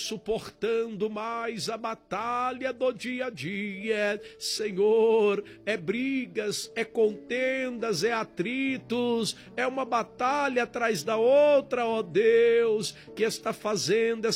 suportando mais a batalha do dia a dia. Senhor, é brigas, é contendas, é atritos, é uma batalha atrás da outra, ó Deus, que está fazendo